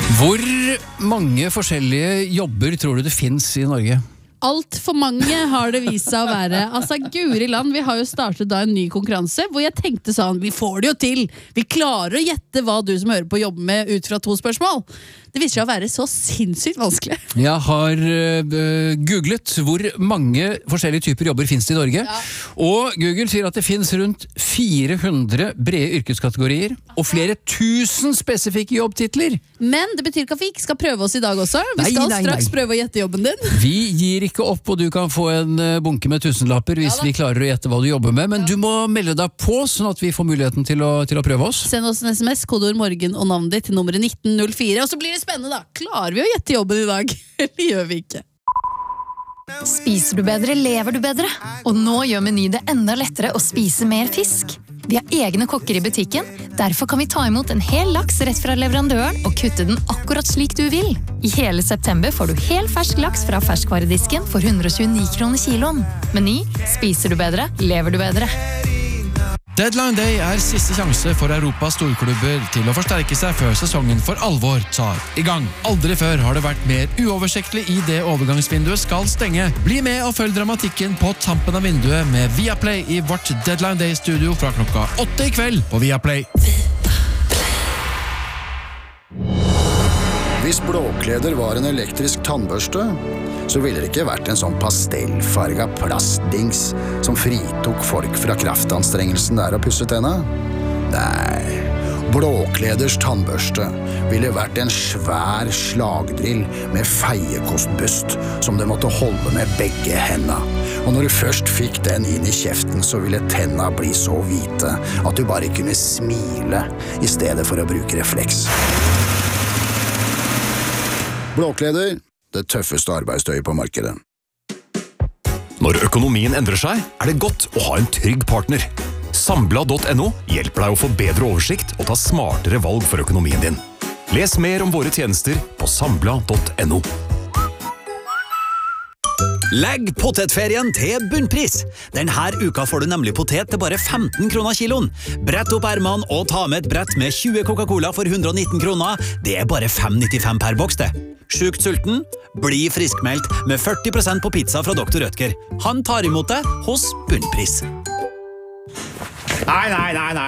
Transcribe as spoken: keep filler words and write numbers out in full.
Hvor mange forskjellige jobber tror du det finnes i Norge? Alt for mange har det vist seg å være. Altså, Guri land, vi har jo startet da en ny konkurranse, hvor jeg tenkte sånn, vi får det jo til. Vi klarer å gjette hva du som hører på jobber med ut fra to spørsmål. Det viser seg å være så sinnssykt vanskelig. Jeg har uh, googlet hvor mange forskjellige typer jobber finnes det i Norge. Ja. Og Google sier at det finnes rundt fire hundre brede yrkeskategorier, og flere tusen spesifikke jobbtitler. Men det betyr ikke at vi ikke skal prøve oss i dag også. Vi nei, skal nei, straks nei. prøve å gjette jobben din. Vi gir ikke opp, og du kan få en bunke med tusenlapper hvis ja, vi klarer å gjette hva du jobber med, men ja. Du må melde deg på, sånn at vi får muligheten til å, til å prøve oss. Send oss en sms, kodeord morgen og navnet ditt til nummeret nitten null fire, og så blir det spennende da. Klarer vi å gjette jobben i dag? Eller gjør vi ikke? Spiser du bedre, lever du bedre. Og nå gjør Meny det enda lettere å spise mer fisk. Vi har egne kokker i butikken, derfor kan vi ta imot en hel laks rett fra leverandøren og kutte den akkurat slik du vil. I hele september får du hel fersk laks fra ferskvaredisken for hundre og tjueni kroner kiloen. Meny, spiser du bedre, lever du bedre. Deadline Day er siste sjanse for Europas storklubber til å forsterke seg før sesongen for alvor tar i gang. Aldri før har det vært mer uoversiktlig i det overgangsvinduet skal stenge. Bli med og følg dramatikken på tampen av vinduet med Viaplay i vårt Deadline Day-studio fra klokka åtte i kveld på Viaplay. Hvis blåkleder var en elektrisk tannbørste, så ville det ikke vært en sånn pastellfarga plastdings som fritok folk fra kraftanstrengelsen der å pusse tenna. Nei, blåkleders tannbørste ville vært en svær slagdrill med feiekostbust som du måtte holde med begge hendene. Og når du først fikk den inn i kjeften, så ville tenna bli så hvite at du bare kunne smile i stedet for å bruke refleks. Blåkleder, det tøffeste arbeidstøyet på markedet. Når økonomien endrer seg, er det godt å ha en trygg partner. Sambla punktum no hjelper deg å få bedre oversikt og ta smartere valg for økonomien din. Les mer om våre tjenester på sambla punktum no. Legg potetferien til bunnpris. Denne uka får du nemlig potet til bare femten kroner kiloen. Brett opp ermene og ta med et brett med tjue Coca-Cola for hundre og nitten kroner. Det er bare fem nittifem per boks det. Sjukt sulten? Bli friskmeldt med førti prosent på pizza fra doktor Rødtger. Han tar imot deg hos bunnpris. Nei, nei, nei, nei.